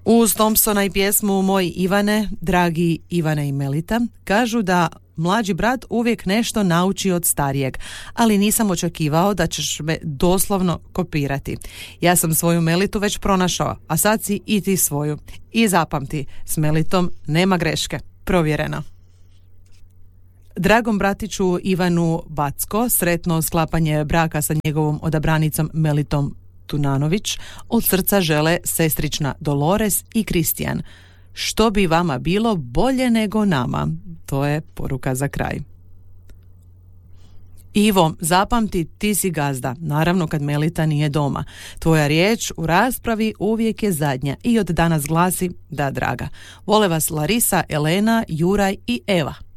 Uz Thompsona i pjesmu Moj Ivane, dragi Ivane i Melita, kažu da mlađi brat uvijek nešto nauči od starijeg, ali nisam očekivao da ćeš me doslovno kopirati. Ja sam svoju Melitu već pronašao, a sad si i ti svoju. I zapamti, s Melitom nema greške. Provjereno. Dragom bratiću Ivanu Backo sretno sklapanje braka sa njegovom odabranicom Melitom Tunanović od srca žele sestrična Dolores i Kristijan. Što bi vama bilo bolje nego nama? To je poruka za kraj. Ivo, zapamti, ti si gazda, naravno kad Melita nije doma. Tvoja riječ u raspravi uvijek je zadnja i od danas glasi da, draga. Vole vas Larisa, Elena, Juraj i Eva.